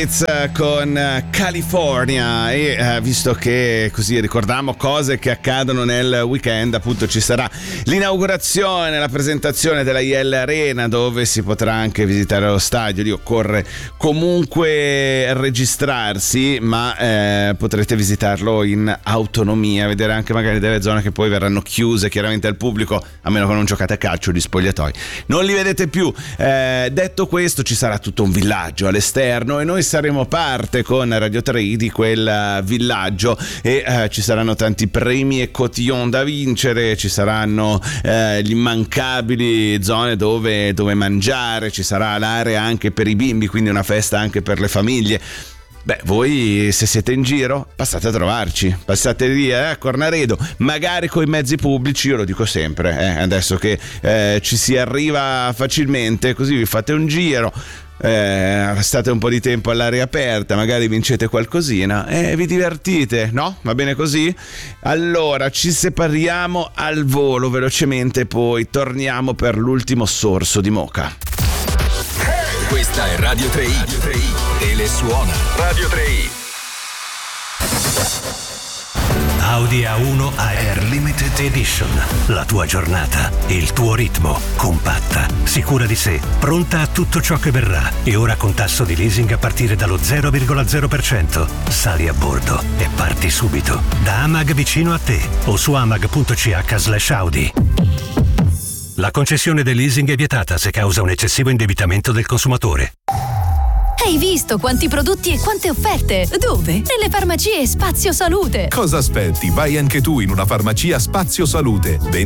Con California e visto che così ricordiamo cose che accadono nel weekend, appunto ci sarà l'inaugurazione, la presentazione della IL Arena, dove si potrà anche visitare lo stadio. Lì occorre comunque registrarsi, ma potrete visitarlo in autonomia, vedere anche magari delle zone che poi verranno chiuse chiaramente al pubblico, a meno che non giocate a calcio, gli spogliatoi non li vedete più. Detto questo, ci sarà tutto un villaggio all'esterno e noi saremo parte con Radio 3 di quel villaggio e ci saranno tanti premi e cotillon da vincere, ci saranno gli immancabili zone dove mangiare, ci sarà l'area anche per i bimbi, quindi una festa anche per le famiglie. Beh, voi se siete in giro passate a trovarci, passate lì a Cornaredo, magari coi mezzi pubblici, io lo dico sempre, adesso che ci si arriva facilmente, così vi fate un giro, state un po' di tempo all'aria aperta, magari vincete qualcosina e vi divertite, no? Va bene così? Allora ci separiamo al volo velocemente, poi torniamo per l'ultimo sorso di moka. Questa è Radio 3i e le suona Radio 3i. Audi A1 Air Limited Edition. La tua giornata, il tuo ritmo, compatta, sicura di sé, pronta a tutto ciò che verrà e ora con tasso di leasing a partire dallo 0,0%. Sali a bordo e parti subito da Amag vicino a te o su amag.ch/Audi. La concessione del leasing è vietata se causa un eccessivo indebitamento del consumatore. Hai visto quanti prodotti e quante offerte? Dove? Nelle farmacie Spazio Salute. Cosa aspetti? Vai anche tu in una farmacia Spazio Salute.